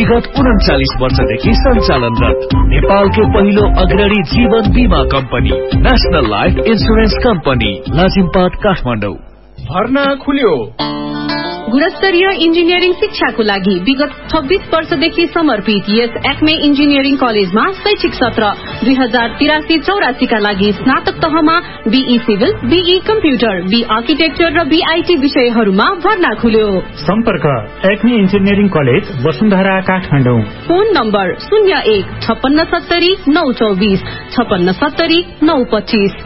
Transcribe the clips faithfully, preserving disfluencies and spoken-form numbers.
विगत उन्चालीस वर्षदेखि सञ्चालनरत नेपालकै पहिलो अग्रणी जीवन बीमा company national life insurance company Lazimpat Kathmandu. भर्ना खुल्यो। गुणस्तरीय इन्जिनियरिङ शिक्षाको लागि विगत छब्बीस वर्षदेखि समर्पित यस एक्मे इन्जिनियरिङ कलेजमा शैक्षिक सत्र दुई हजार तिरासी चौरासी का लागि स्नातक तहमा be civil, be computer, be architecture र बीआईटी विषयहरूमा भर्ना खुल्यो। सम्पर्क Acme engineering college Vasundhara Kathmandu. Phone number शून्य एक छप्पन्न सत्तरी नौ चौबिस छप्पन्न सत्तरी नौ पच्चीस।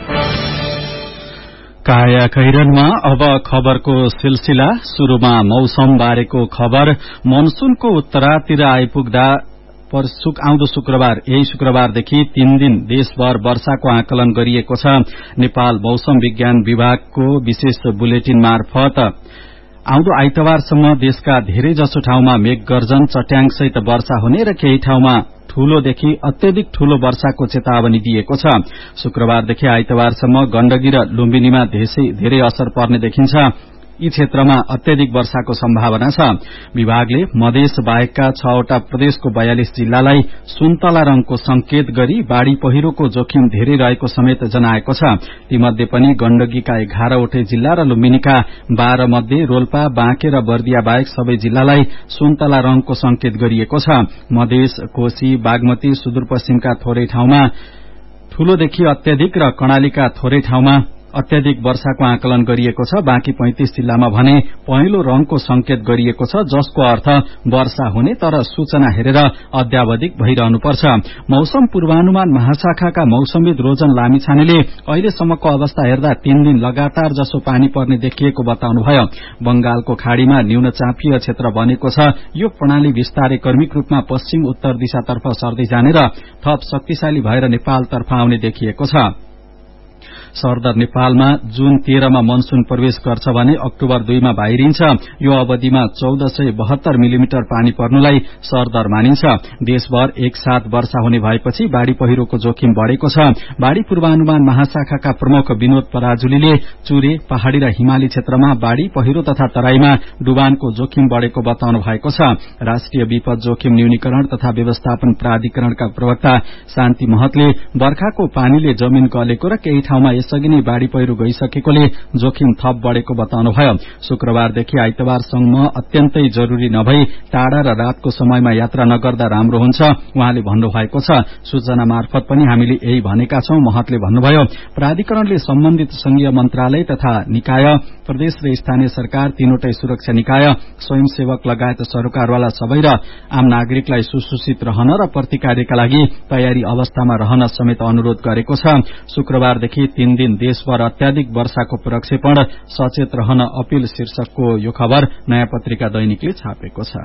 काया खैरनमा अब खबरको सिलसिला। शुरूमा मौसम बारेको खबर। मनसूनको उत्तरातिर आइपुग्दा आउँदो शुक्रबार यही शुक्रबारदेखि तीन दिन देशभर वर्षाको आकलन गरिएको छ। नेपाल मौसम विज्ञान विभागको विशेष बुलेटिन मार्फत आउँदो आइतबारसम्म देशका धेरैजसो ठाउँमा मेघगर्जन, चट्याङसहित वर्षा हुने र केही ठाउँमा ठूलोदेखि अत्यधिक ठूलो वर्षाको चेतावनी दिएको छ। शुक्रबारदेखि आइतबारसम्म गण्डकी र लुम्बिनीमा धेरै असर पर्ने देखिन्छ। यी क्षेत्रमा अत्यधिक वर्षाको सम्भावना छ। विभागले मधेस बाहेकका छवटा प्रदेशको बयालिस जिल्लालाई सुन्तला रंगको संकेत गरी बाढ़ी पहिरोको जोखिम धेरै रहेको समेत जनाएको छ। तीमध्ये पनि गण्डकीका एघारवटै जिल्ला र लुम्बिनीका बाह्र मध्ये रोल्पा, बाँके र बर्दिया बाहेक सबै जिल्लालाई सुन्तला रंगको संकेत गरिएको छ। मधेस, कोशी, बागमती, सुदूरपश्चिमका थोरै ठाउँमा ठूलोदेखि अत्यधिक र कर्णालीका थोरै ठाउँमा अत्यधिक वर्षाको आकलन गरिएको छ। बाँकी पैंतीस जिल्लामा भने पहेँलो रंगको संकेत गरिएको छ, जसको अर्थ वर्षा हुने, तर सूचना हेरेर अद्यावधिक भइरहनुपर्छ। मौसम पूर्वानुमान महाशाखाका मौसमविद रोजन लामिछानेले अहिलेसम्मको अवस्था हेर्दा तीन दिन लगातार जसो पानी पर्ने देखिएको बताउनुभयो। बंगालको खाड़ीमा न्यून चापिय क्षेत्र बनेको छ। यो प्रणाली विस्तारै क्रमिक रूपमा पश्चिम उत्तर दिशातर्फ सर्दै जाने र थप शक्तिशाली भएर नेपालतर्फ आउने देखिएको छ। सरदर नेपालमा जून तेह्रमा मनसून प्रवेश गर्छ भने अक्टोबर दुईमा बाहिरिन्छ। यो अवधिमा चौध सय बहत्तर मिलिमिटर पानी पर्नुलाई सरदर मानिन्छ। देशभर एक साथ वर्षा हुने भएपछि बाढ़ी पहिरोको जोखिम बढ़ेको छ। बाढ़ी पूर्वानुमान महाशाखाका प्रमुख विनोद पराजुलीले चुरे, पहाड़ी र हिमाली क्षेत्रमा बाढ़ी पहिरो तथा तराईमा डुबानको जोखिम बढ़ेको बताउनु भएको छ। राष्ट्रिय विपद जोखिम न्यूनीकरण तथा व्यवस्थापन प्राधिकरणका प्रवक्ता शान्ति महतले बर्खाको पानीले जमिन गलेको र केही ठाउँमा यसअघि नै बाढ़ी पहिरो गइसकेकोले जोखिम थप बढ़ेको बताउनुभयो। शुक्रबारदेखि आइतबारसम्म अत्यन्तै जरूरी नभई टाढा र रातको समयमा यात्रा नगर्दा राम्रो हुन्छ उहाँले भन्नुभएको छ। सूचना मार्फत पनि हामीले यही भनेका छौं महतले भन्नुभयो। प्राधिकरणले सम्बन्धित संघीय मन्त्रालय तथा निकाय, प्रदेश र स्थानीय सरकार, तीनवटै सुरक्षा निकाय, स्वयंसेवक लगायत सरोकारवाला सबै र आम नागरिकलाई सुसूचित रहन र प्रतिकार्यका लागि तयारी अवस्थामा रहन समेत अनुरोध गरेको छ। शुक्रबारदेखि तीन दिन देशभर अत्याधिक वर्षाको प्रक्षेपण, सचेत रहन अपील शीर्षकको यो खबर नयाँ पत्रिका दैनिकले छापेको छ।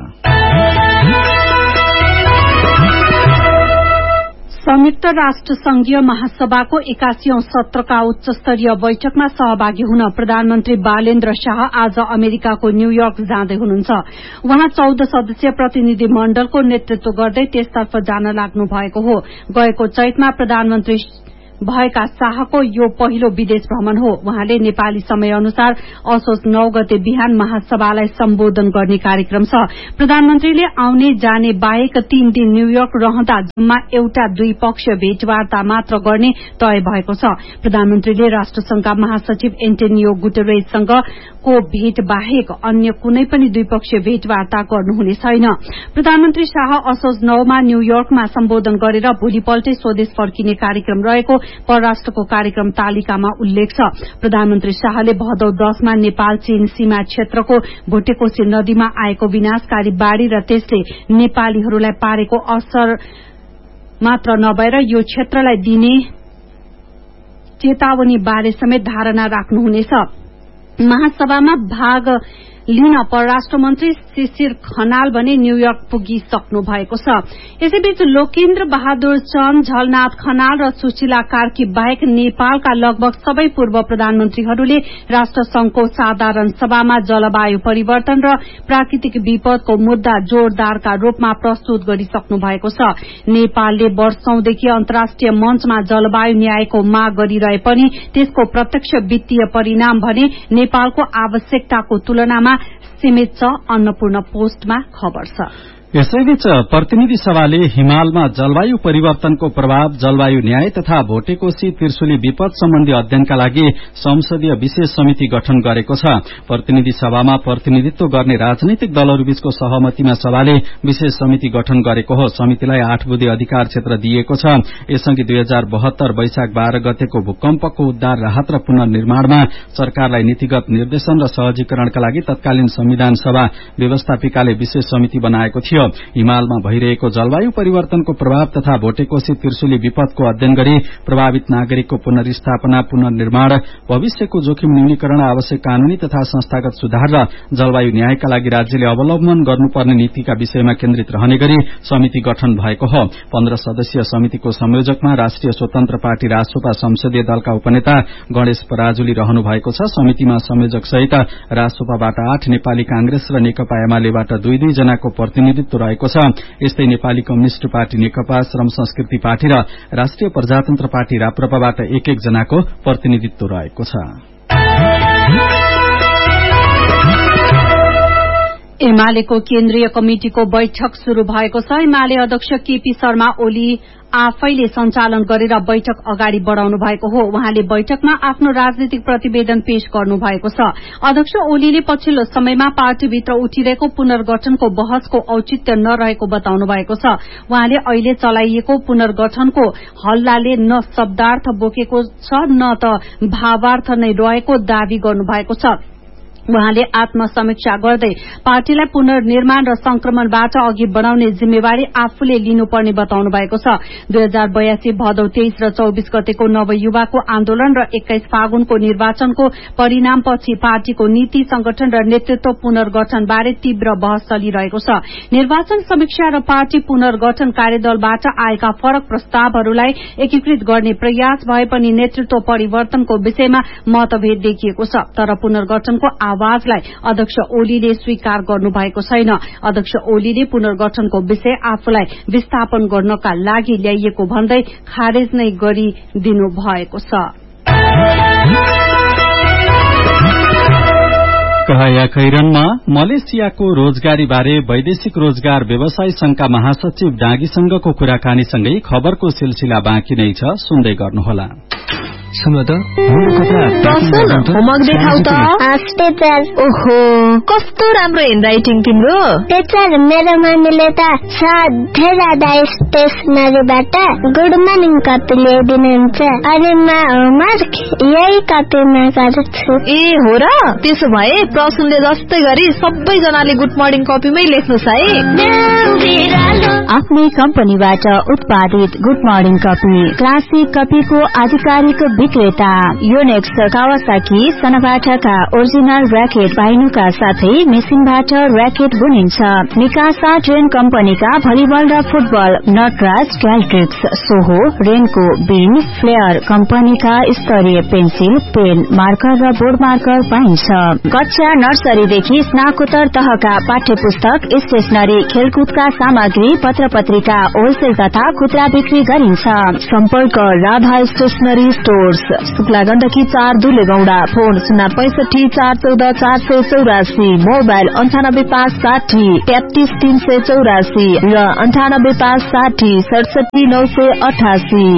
संयुक्त राष्ट्र संघीय महासभाको एकासीऔं सत्रका उच्च स्तरीय बैठकमा सहभागी हुन प्रधानमन्त्री बालेन्द्र शाह आज अमेरिकाको न्यूयोर्क जाँदै हुनुहुन्छ। उहाँ चौध सदस्यीय प्रतिनिधि मण्डलको नेतृत्व गर्दै त्यसतर्फ जान लाग्नु भएको हो। गएको चैतमा प्रधानमन्त्री भएका शाहको यो पहिलो विदेश भ्रमण हो। उहाँले नेपाली समय अनुसार असोज नौ गते बिहान महासभालाई सम्बोधन गर्ने कार्यक्रम छ। प्रधानमन्त्रीले आउने जाने बाहेक तीन दिन न्यूयोर्क रहँदा जम्मा एउटा द्विपक्षीय भेटवार्ता मात्र गर्ने तय भएको छ। प्रधानमन्त्रीले राष्ट्रसंघका महासचिव एन्टोनियो गुटेरेससँग को भेट बाहेक अन्य कुनै पनि द्विपक्षीय भेटवार्ता गर्नुहुने छैन। प्रधानमन्त्री शाह असोज नौमा न्यूयोर्कमा सम्बोधन गरेर भोलिपल्टै स्वदेश फर्किने कार्यक्रम रहेको परराष्ट्रको कार्यक्रम तालिकामा उल्लेख छ। प्रधानमन्त्री शाहले भदौ दशमा नेपाल चीन सीमा क्षेत्रको भुटेकोशी नदीमा आएको विनाशकारी बाढ़ी र त्यसले नेपालीहरूलाई पारेको असर मात्र नभएर यो क्षेत्रलाई दिने चेतावनी बारे समेत धारणा राख्नुहुनेछ। महासभामा भाग लिन परराष्ट्र मन्त्री शिशिर खनाल भने न्यूयोर्क पुगिसक्नु भएको छ। यसैबीच लोकेन्द्र बहादुर चन्द, झलनाथ खनाल र सुशीला कार्की बाहेक नेपालका लगभग सबै पूर्व प्रधानमन्त्रीहरूले राष्ट्रसंघको साधारण सभामा जलवायु परिवर्तन र प्राकृतिक विपदको मुद्दा जोरदारका रूपमा प्रस्तुत गरिसक्नु भएको छ। नेपालले वर्षौंदेखि अन्तर्राष्ट्रिय मञ्चमा जलवायु न्यायको माग गरिरहे पनि त्यसको प्रत्यक्ष वित्तीय परिणाम भने नेपालको आवश्यकताको तुलनामा सीमित छ। अन्नपूर्ण पोस्टमा खबर छ। यसैबीच प्रतिनिधि सभाले हिमालमा जलवायु परिवर्तनको प्रभाव, जलवायु न्याय तथा भोटेकोशी त्रिशुली विपद सम्बन्धी अध्ययनका लागि संसदीय विशेष समिति गठन गरेको छ। प्रतिनिधि सभामा प्रतिनिधित्व गर्ने राजनैतिक दलहरूबीचको सहमतिमा सभाले विशेष समिति गठन गरेको हो। समितिलाई आठ बुँदे अधिकार क्षेत्र दिएको छ। यसअघि दुई हजार बहत्तर वैशाख बाह्र गतेको भूकम्पको उद्धार, राहत र पुनर्निर्माणमा सरकारलाई नीतिगत निर्देशन र सहजीकरणका लागि तत्कालीन संविधान सभा व्यवस्थापिकाले विशेष समिति बनाएको थियो। हिमालमा भइरहेको जलवायु परिवर्तनको प्रभाव तथा भोटेकोशी त्रिशुली विपदको अध्ययन गरी प्रभावित नागरिकको पुनर्स्थापना, पुनर्निर्माण, भविष्यको जोखिम न्यूनीकरण, आवश्यक कानूनी तथा संस्थागत सुधार र जलवायु न्यायका लागि राज्यले अवलम्बन गर्नुपर्ने नीतिका विषयमा केन्द्रित रहने गरी समिति गठन भएको हो। पन्ध्र सदस्यीय समितिको संयोजकमा राष्ट्रिय स्वतन्त्र पार्टी रासोपा संसदीय दलका उपनेता गणेश पराजुली रहनु भएको छ। समितिमा संयोजक सहित रासोपाबाट आठ, नेपाली कांग्रेस र नेकपा एमालेबाट दुई दुई जनाको प्रतिनिधित्व रहेको छ। यस्तै नेपाली कम्युनिष्ट पार्टी नेकपा, श्रम संस्कृति पार्टी र राष्ट्रिय प्रजातन्त्र पार्टी राप्रपाबाट एक एक जनाको प्रतिनिधित्व रहेको छ। एमालेको केन्द्रीय कमिटिको बैठक शुरू भएको छ। एमाले अध्यक्ष केपी शर्मा ओली आफैले सञ्चालन गरेर बैठक अगाडि बढ़ाउनु भएको हो। उहाँले बैठकमा आफ्नो राजनीतिक प्रतिवेदन पेश गर्नु भएको छ। अध्यक्ष ओलीले पछिल्लो समयमा पार्टीभित्र उठिरहेको पुनर्गठनको बहसको औचित्य नरहेको बताउनु भएको छ। उहाँले अहिले चलाइएको पुनर्गठनको हल्लाले न शब्दार्थ बोकेको छ न त भावार्थ नै रहेको दावी गर्नु भएको छ। उहाँले आत्मसमीक्षा गर्दै पार्टीलाई पुनर्निर्माण र संक्रमणबाट अघि बढ़ाउने जिम्मेवारी आफूले लिनुपर्ने बताउनु भएको छ। दुई हजार बयासी भदौ तेइस र चौबीस गतेको नवयुवाको आन्दोलन र एक्काइस फागुनको निर्वाचनको परिणामपछि पार्टीको नीति, संगठन र नेतृत्व पुनर्गठन बारे तीव्र बहस चलिरहेको छ। निर्वाचन समीक्षा र पार्टी पुनर्गठन कार्यदलबाट आएका फरक प्रस्तावहरूलाई एकीकृत गर्ने प्रयास भए पनि नेतृत्व परिवर्तनको विषयमा मतभेद देखिएको छ। तर पुनर्गठनको आवाजलाई अध्यक्ष ओलीले स्वीकार गर्नु भएको छैन। अध्यक्ष ओलीले पुनर्गठनको विषय आफूलाई विस्थापन गर्नका लागि ल्याइएको भन्दै खारेज नै गरिदिनु भएको छ। कहाया खैरनमा मलेसियाको रोजगारी बारे वैदेशिक रोजगार व्यवसाय संघका महासचिव डाँगीसँगको कुराकानीसँगै खबरको सिलसिला बाँकी नै छ, सुन्दै गर्नुहोला। सुन त होमवर्क देखाउ त। टीचर ओहो कस्तो राम्रो ह्यान्डराइटिङ तिम्रो। टीचर मेरो मम्मीले त सधैँ जाँदा स्टेसनरीबाट गुड मर्निङ कपी ल्याइदिनुहुन्छ अनि म होमवर्क यही कपीमा गर्छु। ए हो र, त्यसो भए प्रसुनले जस्तै गरी सबैजनाले गुड मर्निङ कपीमै लेख्नुहोस् है। आफ्नै कम्पनीबाट उत्पादित गुड मर्निङ कपी, क्लासिक कपीको आधिकारिक विक्रेता योनेक्स, कावासाकी, सनाबाटाका ओरिजिनल र्याकेट पाइनुका साथै मेसिनबाट र्याकेट बुनिन्छ। निकासा ट्रेन कम्पनीका भलिबल र फुटबल, नटराज, क्याल्ट्रिक्स, सोहो, रेनको, बिन, फ्लेयर कम्पनीका स्तरीय पेन्सिल, पेन, मार्कर र बोर्ड मार्कर पाइन्छ। कक्षा नर्सरीदेखि स्नाकोत्तर तहका पाठ्य पुस्तक, स्टेशनरी, खेलकुदका सामग्री, पत्र पत्रिका होलसेल तथा खुद्रा बिक्री गरिन्छ। सम्पर्क राधा स्टेशनरी स्टोर्स, शुक्ला गण्डकी चार दुले गौडा, फोन शून्य पैंसठी चार चौध चार सय चौरासी, मोबाइल अन्ठानब्बे पाँच साठी तेत्तीस तीन सय चौरासी र अन्ठानब्बे पाँच साठी सडसठी नौ सय अठासी।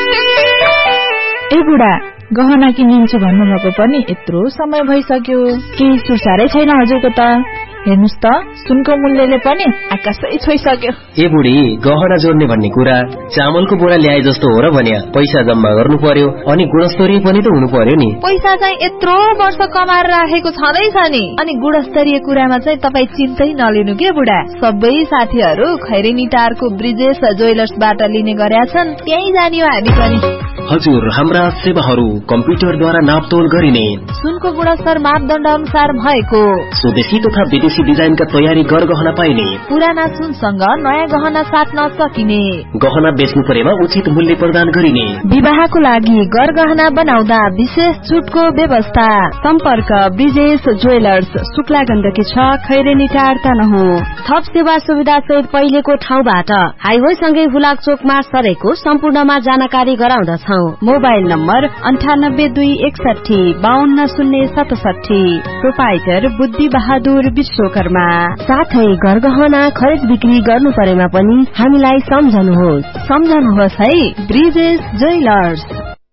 ए बुढा, गहना किनिन्छु भन्नुभएको पनि यत्रो समय भइसक्यो, केही सुसारै छैन हजुरको त। हेर्नुस् त, सुनको मूल्यले पनि आकाशै छोइसक्यो। ए बुढी, गहना जोड्ने भन्ने कुरा चामलको बोरा ल्याए जस्तो हो र भन्या। पैसा जम्मा गर्नु पर्यो अनि गुणस्तरीय पनि त हुनु पर्यो नि। पैसा चाहिँ यत्रो वर्ष कमाएर राखेको छँदैछ नि, अनि गुणस्तरीय कुरामा चाहिँ तपाईँ चिन्तै नलिनु के बुढा। सबै साथीहरू खैरेनी टारको ब्रिजेश ज्वेलर्सबाट लिने गरेका छन्, त्यही जाने हो हामी पनि। हजुर, हाम्रा सेवाहरू कम्प्युटरद्वारा नापतोल गरिने, सुनको गुणस्तर मापदण्ड अनुसार भएको, स्वदेशी तथा विदेशी डिजाइनका तयारी गरगहना पाइने, पुराना सुनसँग नयाँ गहना साट्न सकिने, गहना बेच्नु परेमा उचित मूल्य प्रदान गरिने, विवाहको लागि गरगहना बनाउँदा विशेष छुटको व्यवस्था। सम्पर्क ब्रिजेश ज्वेलर्स, शुक्ला गण्डकी छ, खैरेनी टार तनहुँ। थप सेवा सुविधा सहित पहिलेको ठाउँबाट हाइवे सँगै हुलाक चोकमा सरेको सम्पूर्णमा जानकारी गराउँदछ ठाउँ मोबाइल नम्बर अन्ठानब्बे दुई एकसठी बाहन्न शून्य सतसठी प्रोपाइटर बुद्धि बहादुर विश्वकर्मा। साथै घरगहना खरिद बिक्री गर्नु परेमा पनि हामीलाई सम्झनुहोस् सम्झनुहोस् है ब्रिजेश ज्वेलर्स।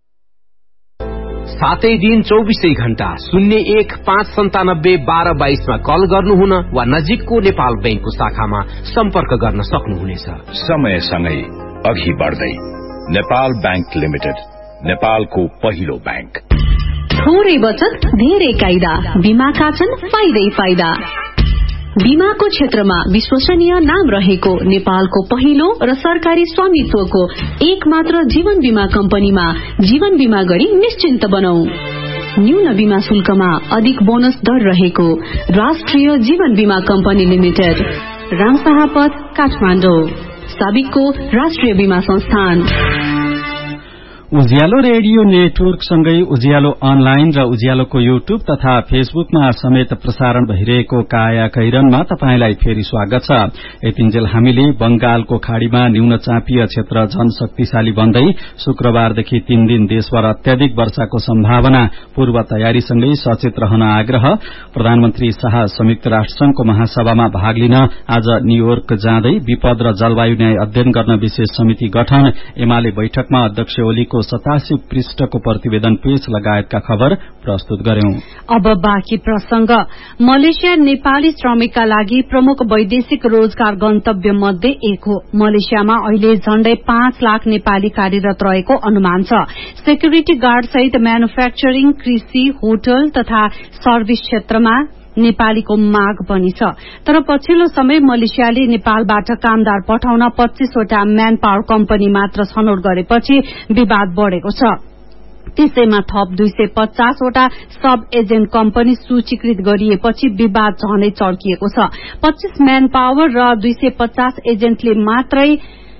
सातै दिन चौबिसै घण्टा शून्य एक पाँच सन्तानब्बे बाह्र बाइसमा कल गर्नुहुन वा नजिकको नेपाल बैंकको शाखामा सम्पर्क गर्न सक्नुहुनेछ। समयसँगै अघि बढ्दै नेपाल बैंक लिमिटेड, नेपालको पहिलो बैंक। थोरै बचत धेरै कायदा, बीमाका छन् फाइदै फाइदा। बीमाको क्षेत्रमा विश्वसनीय नाम रहेको नेपालको पहिलो र सरकारी स्वामित्वको एक मात्र जीवन बीमा कम्पनीमा जीवन बीमा गरी निश्चिन्त बनाऊ। न्यून बीमा शुल्कमा अधिक बोनस दर रहेको राष्ट्रिय जीवन बीमा कम्पनी लिमिटेड, रामशाहपथ, काठमाडौँ। साबिकको राष्ट्रिय बीमा संस्थान। उज्यालो रेडियो नेटवर्क सँगै उज्यालो अनलाइन र उज्यालोको युट्युब तथा फेसबुकमा समेत प्रसारण भइरहेको काया कैरनमा तपाईंलाई फेरि स्वागत छ। यतिन्जेल हामीले बंगालको खाड़ीमा न्यून चापीय क्षेत्र झन शक्तिशाली बन्दै शुक्रबारदेखि तीन दिन देशभर अत्याधिक वर्षाको सम्भावना पूर्व तयारीसँगै सचेत रहन आग्रह। प्रधानमन्त्री शाह संयुक्त राष्ट्रसंघको महासभामा भाग लिन आज न्यूयोर्क जाँदै विपद र जलवायु न्याय अध्ययन गर्न विशेष समिति गठन। एमाले बैठकमा अध्यक्ष ओलीको सतासी पृष्ठको प्रतिवेदन पेश लगायतका खबर प्रस्तुत गर्यौं। अब बाँकी प्रसंग। मलेसिया नेपाली श्रमिकका लागि प्रमुख वैदेशिक रोजगार गन्तव्य मध्ये एक हो। मलेसियामा अहिले झण्डै पाँच लाख नेपाली कार्यरत रहेको अनुमान छ। सेक्युरिटी गार्ड सहित म्यानुफ्याक्चरिङ, कृषि, होटल तथा सर्भिस क्षेत्रमा नेपालीको माग पनि छ। तर पछिल्लो समय मलेसियाले नेपालबाट कामदार पठाउन पच्चीसवटा म्यान पावर कम्पनी मात्र छनौट गरेपछि विवाद बढ़ेको छ। त्यसैमा थप दुई सय पचासवटा सब एजेन्ट कम्पनी सूचीकृत गरिएपछि विवाद झनै चर्किएको छ। पच्चीस म्यान पावर र दुई सय पचास एजेन्टले मात्रै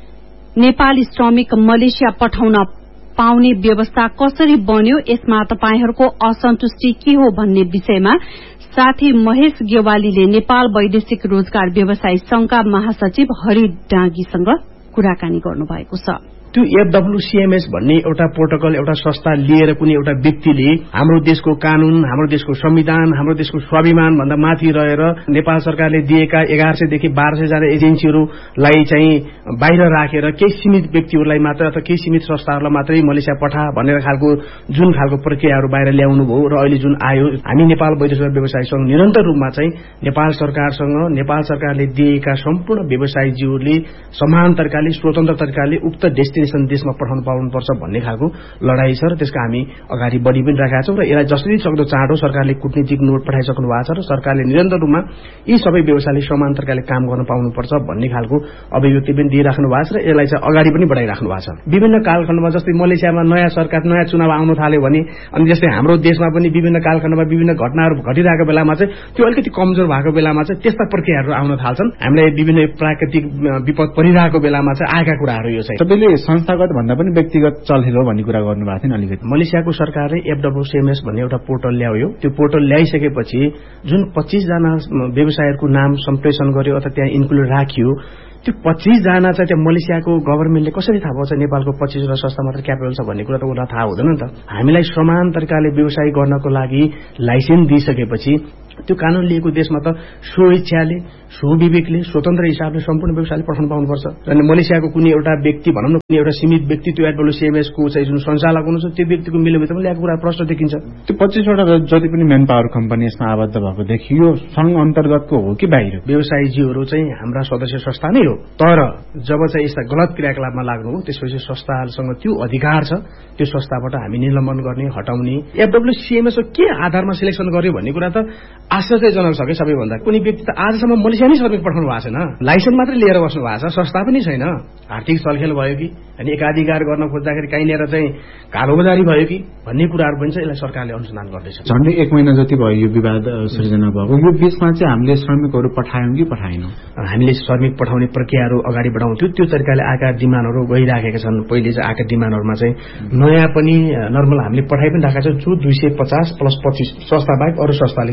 नेपाली श्रमिक मलेसिया पठाउन पाउने व्यवस्था कसरी बन्यो, यसमा तपाईहरूको असन्तुष्टि के हो भन्ने विषयमा साथी महेश गेवालीले नेपाल वैदेशिक रोजगार व्यवसायी संघका महासचिव हरि डाँगीसँग कुराकानी गर्नुभएको छ। त्यो एफडब्ल्यूसीएमएस भन्ने एउटा प्रोटोकल, एउटा संस्था लिएर कुनै एउटा व्यक्तिले हाम्रो देशको कानून, हाम्रो देशको संविधान, हाम्रो देशको स्वाभिमान भन्दा माथि रहेर नेपाल सरकारले दिएका एघार सयदेखि बाह्र सय जना एजेन्सीहरूलाई चाहिँ बाहिर राखेर केही सीमित व्यक्तिहरूलाई मात्र अथवा केही सीमित संस्थाहरूलाई मात्रै मलेसिया पठा भनेर खालको जुन खालको प्रक्रियाहरू बाहिर ल्याउनु भयो र अहिले जुन आयो, हामी नेपाल वैदेशिक व्यवसायी संघ निरन्तर रूपमा चाहिँ नेपाल सरकारसँग नेपाल सरकारले दिएका सम्पूर्ण व्यवसायीज्यूहरूले समान तरिकाले स्वतन्त्र तरिकाले उक्त डेस्टिनेसन देशमा पठाउनु पाउनुपर्छ भन्ने खालको लडाई छ र त्यसका हामी अगाडि बढी पनि राखेका छौं र यसलाई जसरी सक्दो चाँडो सरकारले कूटनीतिक नोट पठाइसक्नु भएको छ र सरकारले निरन्तर रूपमा यी सबै व्यवसायले समान तरिकाले काम गर्न पाउनुपर्छ भन्ने खालको अभिव्यक्ति पनि दिइराख्नु भएको छ र यसलाई चाहिँ अगाडि पनि बढाइराख्नु भएको छ। विभिन्न कालखण्डमा जस्तै मलेसियामा नयाँ सरकार, नयाँ चुनाव आउन थाल्यो भने अनि जस्तै हाम्रो देशमा पनि विभिन्न कालखण्डमा विभिन्न घटनाहरू घटिरहेको बेलामा चाहिँ त्यो अलिकति कमजोर भएको बेलामा चाहिँ त्यस्ता प्रक्रियाहरू आउन थाल्छन्। हामीलाई विभिन्न प्राकृतिक विपद परिरहेको बेलामा चाहिँ आएका कुराहरू यो चाहिँ सबैले संस्थागत भन्दा पनि व्यक्तिगत चल्थ्यो भन्ने कुरा गर्नुभएको थियो अलिकति। मलेसियाको सरकारले एफडब्ल्यूसीएमएस भन्ने एउटा पोर्टल ल्यायो। त्यो पोर्टल ल्याइसकेपछि जुन पच्चीस जना व्यवसायहरूको नाम सम्प्रेषण गर्यो अथवा त्यहाँ इन्क्लुड राखियो, त्यो पच्चीस जना चाहिँ त्यहाँ मलेसियाको गभर्मेन्टले कसरी थाहा पाउँछ नेपालको पच्चीसवटा संस्था मात्र क्यापिटल छ भन्ने कुरा त उसलाई थाहा हुँदैन नि त। हामीलाई समान तरिकाले व्यवसाय गर्नको लागि लाइसेन्स दिइसकेपछि त्यो कानून लिएको देशमा त स्वेच्छाले, स्वविवेकले, स्वतन्त्र हिसाबले सम्पूर्ण व्यवसायले पठाउनु पाउनुपर्छ। र मलेसियाको कुनै एउटा व्यक्ति भनौँ न, कुनै एउटा सीमित व्यक्ति त्यो एफडब्ल्यूसीएमएस को चाहिँ जुन सञ्चालक हुनुहुन्छ त्यो व्यक्तिको मिलोमितोमा ल्याएको कुरा प्रश्न देखिन्छ। त्यो पच्चीसवटा जति पनि म्यान पावर कम्पनी यसमा आबद्ध भएको देखियो, संघ अन्तर्गतको हो कि बाहिर? व्यवसायीजीहरू चाहिँ हाम्रा सदस्य संस्था नै हो, तर जब चाहिँ यस्ता गलत क्रियाकलापमा लाग्नु हो त्यसपछि संस्थाहरूसँग त्यो अधिकार छ त्यो संस्थाबाट हामी निलम्बन गर्ने, हटाउने। एफडब्ल्यूसीएमएस के आधारमा सिलेक्सन गर्यो भन्ने कुरा त आश्चर्यजनक छ कि सबैभन्दा। कुनै व्यक्ति त आजसम्म मलेसिया नै श्रमिक पठाउनु भएको छैन, लाइसेन्स मात्रै लिएर बस्नु भएको छ, संस्था पनि छैन। आर्थिक चलखेल भयो कि अनि एकाधिकार गर्न खोज्दाखेरि कहीँ लिएर चाहिँ कालोबजारी भयो कि भन्ने कुराहरू पनि चाहिँ यसलाई सरकारले अनुसन्धान गर्दैछ। झन्डै एक महिना जति भयो यो विवाद सृजना भएको। यो बीचमा चाहिँ हामीले श्रमिकहरू पठायौँ कि पठाएनौँ? हामीले श्रमिक पठाउने प्रक्रियाहरू अगाडि बढाउँथ्यो। त्यो तरिकाले आएका डिमान्डहरू गइराखेका छन्। पहिले चाहिँ आएका डिमान्डहरूमा चाहिँ नयाँ पनि नर्मल हामीले पठाइ पनि राखेका छौँ। जो दुई सय पचास प्लस पच्चीस संस्था बाहेक अरू संस्थाले चाहिँ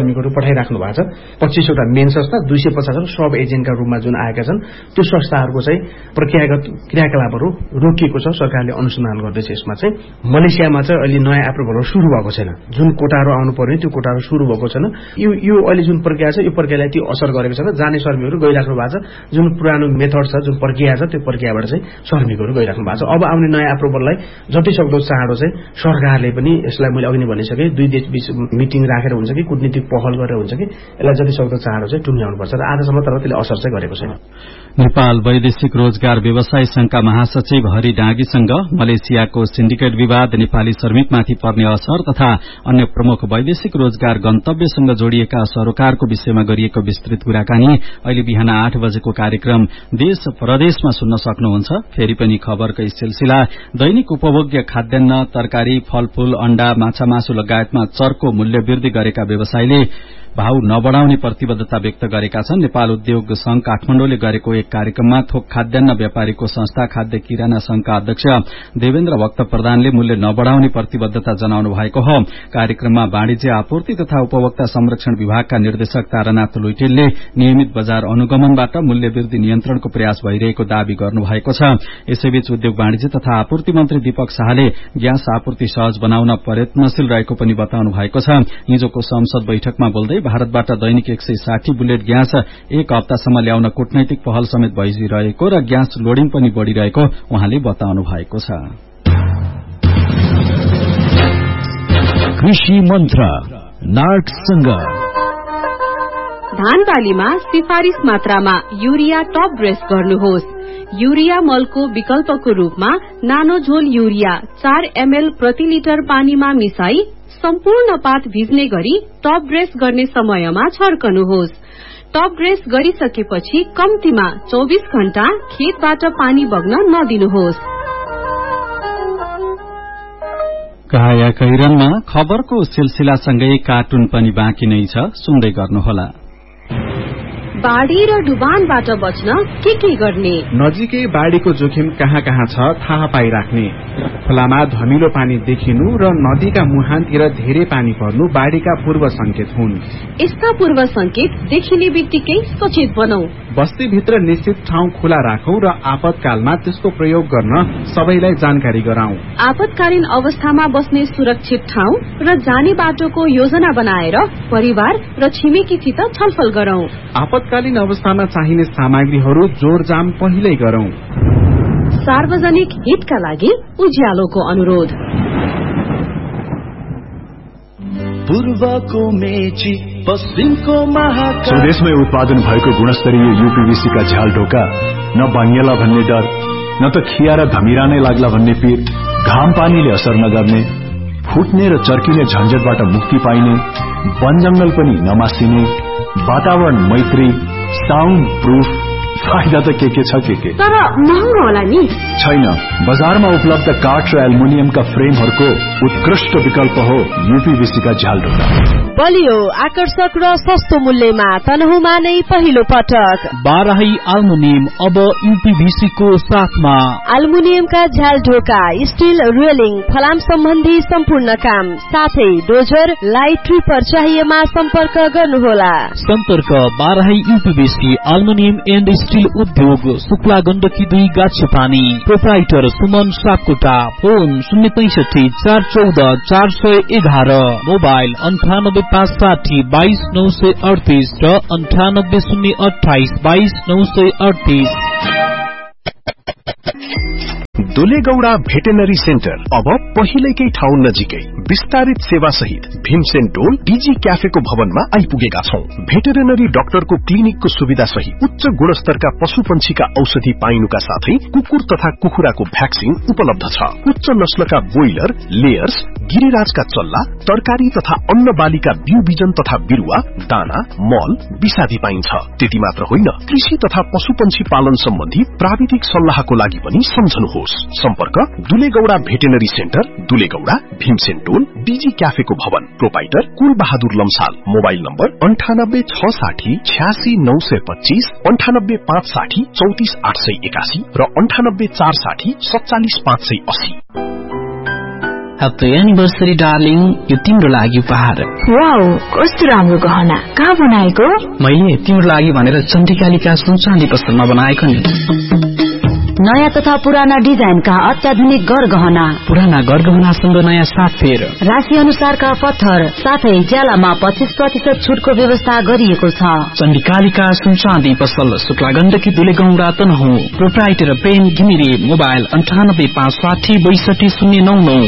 श्रमिकहरू पठाइराख्नु भएको छ। पच्चीसवटा मेन संस्था, दुई सय पचासवटा सब एजेन्टका रूपमा जुन आएका छन् त्यो संस्थाहरूको चाहिँ प्रक्रियागत क्रियाकलापहरू रोकिएको छ। सरकारले अनुसन्धान गर्दैछ। यसमा चाहिँ मलेसियामा चाहिँ अहिले नयाँ एप्रुभलहरू सुरु भएको छैन। जुन कोटाहरू आउनु पर्ने त्यो कोटाहरू सुरु भएको छैन। यो यो अहिले जुन प्रक्रिया छ यो प्रक्रियालाई त्यो असर गरेको छैन। जाने श्रमिकहरू गइराख्नु भएको छ। जुन पुरानो मेथड छ, जुन प्रक्रिया छ, त्यो प्रक्रियाबाट चाहिँ श्रमिकहरू गइराख्नु भएको छ। अब आउने नयाँ एप्रुभललाई जति सक्दो चाँडो चाहिँ सरकारले पनि यसलाई मैले अघि नै भनिसकेँ, दुई देश बीच मिटिङ राखेर हुन्छ कि कुटनीतिक पहल गरेर हुन्छ कि यसलाई जति सक्दो चाँडो चाहिँ टुङ्ग्याउनुपर्छ र आजसम्म तर त्यसले असर चाहिँ गरेको छैन। नेपाल वैदेशिक रोजगार व्यवसाय संघका महासचिव हरि डाँगीसँग मलेसियाको सिन्डिकेट विवाद, नेपाली श्रमिकमाथि पर्ने असर तथा अन्य प्रमुख वैदेशिक रोजगार गन्तव्यसँग जोडिएका सरोकारको विषयमा गरिएको विस्तृत कुराकानी अहिले बिहान आठ बजेको कार्यक्रम देश प्रदेशमा सुन्न सक्नुहुन्छ। फेरि पनि खबरकै सिलसिला। दैनिक उपभोग्य खाद्यान्न, तरकारी, फलफूल, अण्डा, माछा मासु लगायतमा चर्को मूल्य वृद्धि गरेका व्यवसायीले भाव नबढ़ाउने प्रतिबद्धता व्यक्त गरेका छन्। नेपाल उद्योग संघ काठमाडौँले गरेको एक कार्यक्रममा थोक खाद्यान्न व्यापारीको संस्था खाद्य किराना संघका अध्यक्ष देवेन्द्र भक्त प्रधानले मूल्य नबढ़ाउने प्रतिबद्धता जनाउनु भएको हो। कार्यक्रममा वाणिज्य आपूर्ति तथा उपभोक्ता संरक्षण विभागका निर्देशक तारानाथ लुइटेलले नियमित बजार अनुगमनबाट मूल्य वृद्धि नियन्त्रणको प्रयास भइरहेको दावी गर्नुभएको छ। यसैबीच उद्योग वाणिज्य तथा आपूर्ति मन्त्री दीपक शाहले ग्यास आपूर्ति सहज बनाउन प्रयत्नशील रहेको पनि बताउनु भएको छ। हिजोको संसद बैठकमा बोल्दै भारतबाट दैनिक एक सय साठी बुलेट ग्यास एक हप्तासम्म ल्याउन कूटनैतिक पहल समेत भइरहेको र ग्यास लोडिङ पनि बढ़िरहेको उहाँले बताउनु भएको छ। कृषि मन्त्र नार्कसँग धान बालीमा सिफारिश मात्रामा युरिया टप ड्रेस गर्नुहोस्। युरिया मलको विकल्पको रूपमा नानो झोल युरिया चार एमएल प्रति लिटर पानीमा मिसाई सम्पूर्ण पात भिज्ने गरी टप ड्रेस गर्ने समयमा छर्कनुहोस्। टप ड्रेस गरिसकेपछि कम्तीमा चौबीस घण्टा खेतबाट पानी बग्न नदिनुहोस्। काया कैरनमा खबरको सिलसिलासँगै कार्टुन पनि बाँकी नै छ, सुन्दै गर्नुहोला। बाढ़ी र डुबानबाट बच्न के के गर्ने? नजिकै बाढ़ीको जोखिम कहाँ कहाँ छ थाहा पाइराख्ने। खोलामा धमिलो पानी देखिनु र नदीका मुहानतिर धेरै पानी पर्नु बाढ़ीका पूर्व संकेत हुन्। यस्ता पूर्व संकेत देखिने बित्तिकै सचेत बनौ। बस्तीभित्र निश्चित ठाउँ खुला राखौं र आपतकालमा त्यसको प्रयोग गर्न सबैलाई जानकारी गराउँ। आपतकालीन अवस्थामा बस्ने सुरक्षित ठाउँ र जाने बाटोको योजना बनाएर परिवार र छिमेकीसित छलफल गरौं। आपतकालीन अवस्थामा चाहिने सामग्रीहरू जोरजाम पहिल्यै गरौं। सार्वजनिक हितका लागि उज्यालोको अनुरोध। पूर्वको मेची पश्चिमको महाकाल। स्वदेशमै उत्पादन भएको गुणस्तरीय यूपीवीसी का झ्याल ढोका न भाङ्गिएला भन्ने डर, न त खिया र धमिरा नै लाग्ला भन्ने पीर, घाम पानीले असर नगर्ने, फुट्ने र चर्किने झन्झटबाट मुक्ति पाइने, वन जंगल पनि नमासिने, वातावरण मैत्री, साउन्ड प्रूफ, फाइदा त के के छ के के तर महँगो होला नि? छैन, बजारमा उपलब्ध काठ र एल्युमिनियमका फ्रेमहरूको उत्कृष्ट विकल्प हो यूपीवीसी का झ्याल ढोका। बलियो, आकर्षक र सस्तो मूल्यमा तनहुमा नै पहिलो पटक बाराही एल्युमिनियम अब यूपीवीसी को साथमा। एल्युमिनियमका झ्याल ढोका, स्टील रेलिङ, फलाम सम्बन्धी सम्पूर्ण काम, साथै डोजर, लाइट ट्रिपर चाहिएमा सम्पर्क गर्नुहोला। सम्पर्क Barahi UPVC aluminium and steel उद्योग, शुक्ला गण्डकी दुई गाछे पानी, प्रोप्राइटर सुमन सापकोटा। फोन शून्य पैंसठी चार चौध चार सय एघार, मोबाइल अन्ठानब्बे पाँच साठी बाइस नौ सय अडतिस र अन्ठानब्बे शून्य अठाइस बाइस नौ सय अडतिस। दुलेगौड़ा भेटेनरी सेन्टर अब पहिलेकै ठाउँ नजिकै विस्तारित सेवा सहित भीमसेन टोल डीजी क्याफेको भवनमा आइपुगेका छौं। भेटेरिनरी डाक्टरको क्लिनिकको सुविधा सहित उच्च गुणस्तरका पशु पंक्षीका औषधि पाइनुका साथै कुकुर तथा कुखुराको भ्याक्सिन उपलब्ध छ। उच्च नस्लका ब्रोइलर, लेयर्स, गिरिराजका चल्ला, तरकारी तथा अन्न बालीका बिउ बिजन तथा बिरुवा, दाना, मल, विषादी पाइन्छ। त्यति मात्र होइन, कृषि तथा पशु पंक्षी पालन सम्बन्धी प्राविधिक सल्लाहको लागि पनि सम्झनुहोस्। सम्पर्क दुलेगौड़ा भेटेनरी सेन्टर, दुलेगौड़ा, भीमसेन टोल, डीजी क्याफेको भवन, प्रोपाइटर कुल बहादुर लम्साल। मोबाइल नम्बर अन्ठानब्बे छ साठी छ्यासी नौ सय पच्चीस, अन्ठानब्बे पाँच साठी चौतिस आठ सय एकासी र अन्ठानब्बे चार साठी सत्तालिस पाँच सय अस्सी। ह्याप्पी एनिभर्सरी डार्लिङ, यो तिम्रो लागि उपहार। वाउ, कस्तो राम्रो गहना, कहाँ बनाएको? मैले तिम्रो लागि भनेर चण्डिकालिका सुन चाँदी पसलमा बनाएको नि। नयाँ तथा पुराना डिजाइनका अत्याधुनिक गरगहना, पुराना गरगहनासँग नयाँ साथ फेर, राशि अनुसारका पत्थर, साथै ज्यालामा पच्चीस प्रतिशत छुटको व्यवस्था गरिएको छ। चण्डिकालिका सुन चाँदी पसल, शुक्ला गण्डकी दुलेगाउँ रातनहुँ। प्रोप्राइटर प्रेम घिमिरे। मोबाइल अन्ठानब्बे पाँच साठी बैसठी शून्य नौ नौ।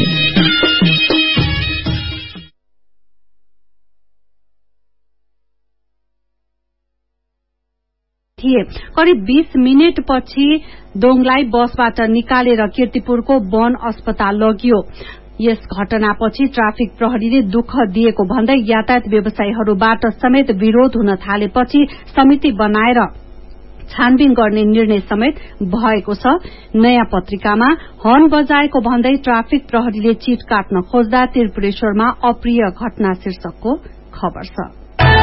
करिब बीस मिनट पछि दोङलाई बसबाट निकालेर कीर्तिपुरको वन अस्पताल लगियो। यस घटनापछि ट्राफिक प्रहरीले दुःख दिएको भन्दै यातायात व्यवसायीहरूबाट समेत विरोध हुन थालेपछि समिति बनाएर छानबिन गर्ने निर्णय समेत भएको छ। नयाँ पत्रिकामा हर्न बजाएको भन्दै ट्राफिक प्रहरीले चिट काट्न खोज्दा त्रिपुरेश्वरमा अप्रिय घटना शीर्षकको खबर छ।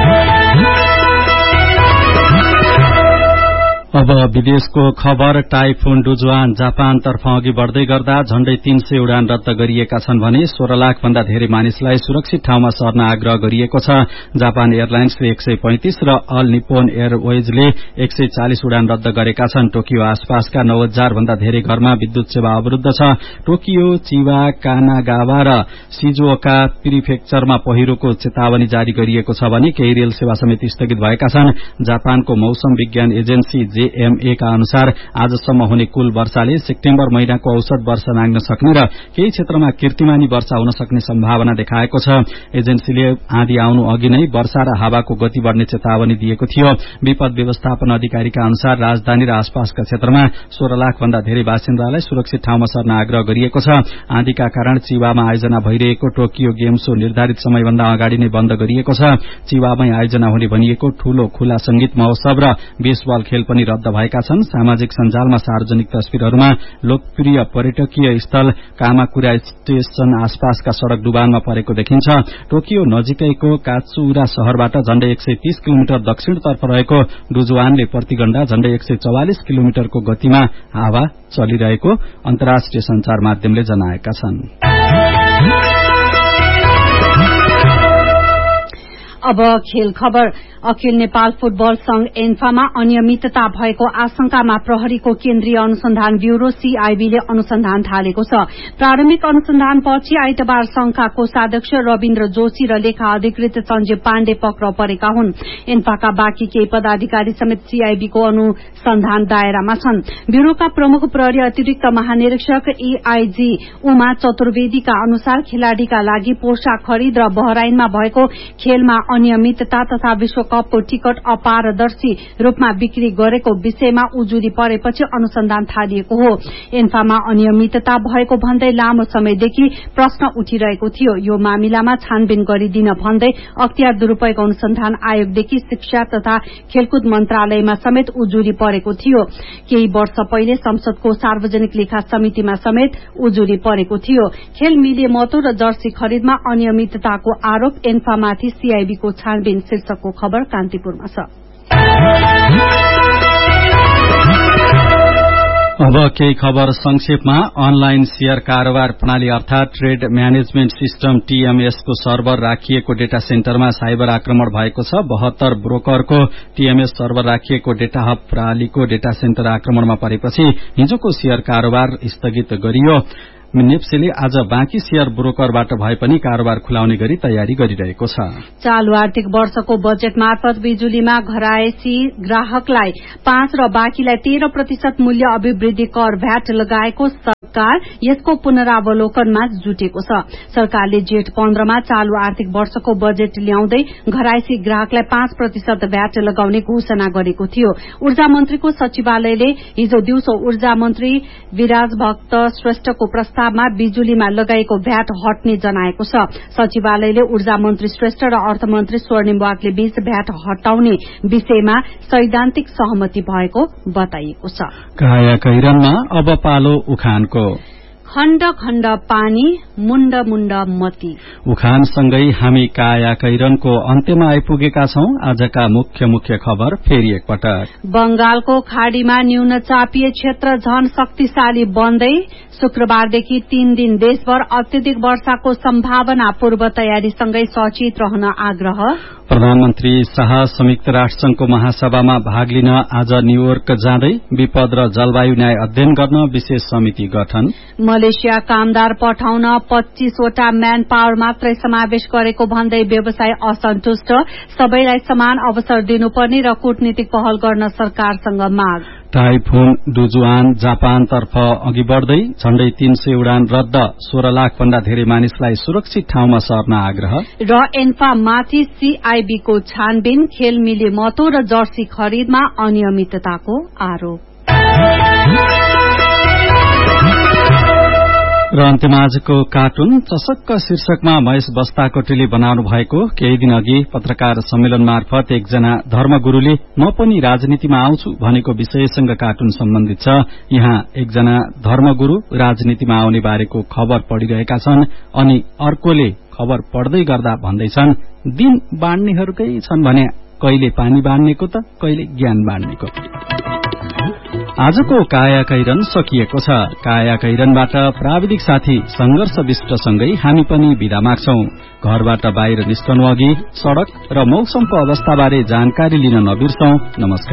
अब विदेशको खबर। टाइफुन डुजुआन जापानतर्फ अघि बढ़दै गर्दा झण्डै तीन सय उडान रद्द गरिएका छन् भने सोह्र लाख भन्दा धेरै मानिसलाई सुरक्षित ठाउँमा सर्न आग्रह गरिएको छ। जापान एयरलाइन्सले एक सय पैंतिस र अल निप्पोन एयरवेजले एक सय चालिस उडान रद्द गरेका छन्। टोकियो आसपासका नौ हजार भन्दा धेरै घरमा विद्युत सेवा अवरूद्ध छ। टोकियो, चिबा, कानागावा र सिजुओका प्रिफेक्चरमा पहिरोको चेतावनी जारी गरिएको छ भने केही रेल सेवा समेत स्थगित भएका छन्। जापानको मौसम विज्ञान एजेन्सी जेएमए का अनुसार आजसम्म हुने कुल वर्षाले सेप्टेम्बर महिनाको औसत वर्षा नाग्न सक्ने र केही क्षेत्रमा कीर्तिमानी वर्षा हुन सक्ने सम्भावना देखाएको छ। एजेन्सीले आँधी आउनु अघि नै वर्षा र हावाको गति बढ़ने चेतावनी दिएको थियो। विपद व्यवस्थापन अधिकारीका अनुसार राजधानी र आसपासका क्षेत्रमा सोह्र लाख भन्दा धेरै बासिन्दालाई सुरक्षित ठाउँमा सर्न आग्रह गरिएको छ। आँधीका कारण चिबामा आयोजना भइरहेको टोकियो गेम शो निर्धारित समयभन्दा अगाडि नै बन्द गरिएको छ। चिबामै आयोजना हुने भनिएको ठूलो खुला संगीत महोत्सव र बेसबल खेल पनि रद्द भएका छन्। सामाजिक सञ्जालमा सार्वजनिक तस्विरहरूमा लोकप्रिय पर्यटकीय स्थल कामाकुरा स्टेशन आसपासका सड़क डुबानमा परेको देखिन्छ। टोकियो नजिकैको कात्सुरा शहरबाट झण्डै एक सय तीस किलोमिटर दक्षिणतर्फ रहेको डुजुआनले प्रतिघण्टा झण्डै एक सय चौवालिस किलोमिटरको गतिमा हावा चलिरहेको अन्तर्राष्ट्रिय संचार माध्यमले जनाएका छन्। अब खेल खबर। अखिल नेपाल फुटबल संघ एन्फामा अनियमितता भएको आशंकामा प्रहरीको केन्द्रीय अनुसन्धान ब्यूरो सीआईबीले अनुसन्धान थालेको छ। प्रारम्भिक अनुसन्धानपछि आइतबार संघका कोषाध्यक्ष रविन्द्र जोशी र लेखा अधिकृत सञ्जय पाण्डे पक्राउ परेका हुन्। एन्फाका बाँकी केही पदाधिकारी समेत सीआईबीको अनुसन्धान दायरामा छन्। ब्यूरोका प्रमुख प्रहरी अतिरिक्त महानिरीक्षक एआईजी उमा चतुर्वेदीका अनुसार खेलाड़ीका लागि पोशाक खरिद र बहराइनमा भएको खेलमा अनियमितता तथा विश्वकपको टिकट अपारदर्शी रूपमा बिक्री गरेको विषयमा उजुरी परेपछि अनुसन्धान थालिएको हो। एन्फामा अनियमितता भएको भन्दै लामो समयदेखि प्रश्न उठिरहेको थियो। यो मामिलामा छानबिन गरिदिन भन्दै अख्तियार दुरूपयोग अनुसन्धान आयोगदेखि शिक्षा तथा खेलकुद मन्त्रालयमा समेत उजुरी परेको थियो। केही वर्ष पहिले संसदको सार्वजनिक लेखा समितिमा समेत उजुरी परेको थियो। खेल मिलेमतो र जर्सी खरिदमा अनियमितताको आरोप एन्फामाथि सीआईबी को छानबिन शीर्षकको खबर कान्तिपुरमा छ। अब केही खबर संक्षेपमा। अनलाइन शेयर कारोबार प्रणाली अर्थात ट्रेड म्यानेजमेन्ट सिस्टम टीएमएस को सर्भर राखिएको डेटा सेन्टरमा साइबर आक्रमण भएको छ। बहत्तर ब्रोकरको टीएमएस सर्भर राखिएको डेटा हब प्रणालीको डेटा सेन्टर आक्रमणमा परेपछि हिजोको शेयर कारोबार स्थगित गरियो। नेप्सेले आज बाँकी शेयर ब्रोकरबाट भए पनि कारोबार खुलाउने गरी तयारी गरिरहेको छ। चालू आर्थिक वर्षको बजेट मार्फत बिजुलीमा घरायसी ग्राहकलाई पाँच र बाँकीलाई तेह्र प्रतिशत मूल्य अभिवृद्धि कर भ्याट लगाएको सरकार यसको पुनरावलोकनमा जुटेको छ। सरकारले जेठ पन्ध्रमा चालू आर्थिक वर्षको बजेट ल्याउँदै घरायसी ग्राहकलाई पाँच प्रतिशत भ्याट लगाउने घोषणा गरेको थियो। ऊर्जा मन्त्रीको सचिवालयले हिजो दिउँसो ऊर्जा मन्त्री विराज भक्त श्रेष्ठको प्रस्ताव बिजुलीमा लगाएको भ्याट हट्ने जनाएको छ। सचिवालयले ऊर्जा मन्त्री श्रेष्ठ र अर्थमन्त्री स्वर्णिम वाग्ले बीच भ्याट हटाउने विषयमा सैद्धान्तिक सहमति भएको बताइएको छ। काया कैरनमा अब पालो उखानको। खण्ड खण्ड पानी मुण्ड मुण्ड मती। उखानसँगै हामी काया कैरनको अन्त्यमा आइपुगेका छौं। आजका मुख्य मुख्य खबर फेरि एकपटक। बंगालको खाड़ीमा न्यून चापिय क्षेत्र झन शक्तिशाली बन्दै शुक्रबारदेखि तीन दिन देशभर अत्यधिक वर्षाको सम्भावना। पूर्व तयारीसँगै सचेत रहन आग्रह। प्रधानमन्त्री शाह संयुक्त राष्ट्रसंघको महासभामा भाग लिन आज न्यूयोर्क जाँदै विपद र जलवायु न्याय अध्ययन गर्न विशेष समिति गठन। मलेसिया कामदार पठाउन पच्चीसवटा म्यान पावर मात्रै समावेश गरेको भन्दै व्यवसाय असन्तुष्ट। सबैलाई समान अवसर दिनुपर्ने र कूटनीतिक पहल गर्न सरकारसँग माग। टाइफुन डुजुआन जापानतर्फ अघि बढ़दै झण्डै तीन सय उडान रद्द। सोह्र लाख भन्दा धेरै मानिसलाई सुरक्षित ठाउँमा सर्न आग्रह। र एन्फा माथि सीआईबी को छानबिन। खेल मिले मतो र जर्सी खरिदमा अनियमितताको आरोप। र अन्त्यमा आजको कार्टुन चसक्क शीर्षकमा महेश बस्ताकोटीले बनाउनु भएको। केही दिन अघि पत्रकार सम्मेलन मार्फत एकजना धर्मगुरूले म पनि राजनीतिमा आउँछु भनेको विषयसँग कार्टुन सम्बन्धित छ। यहाँ एकजना धर्मगुरू राजनीतिमा आउने बारेको खबर पढ़िरहेका छन् अनि अर्कोले खबर पढ्दै गर्दा भन्दैछन् दिन बाँड्नेहरूकै छन् भने कहिले पानी बाँड्नेको त कहिले ज्ञान बाँड्नेको। आजको काया कैरन सकिएको छ। काया कैरनबाट प्राविधिक साथी संघर्ष विष्टसँगै हामी पनि बिदा माग्छौं। घरबाट बाहिर निस्कनु अघि सड़क र मौसमको अवस्थाबारे जानकारी लिन नबिर्सौं। नमस्कार।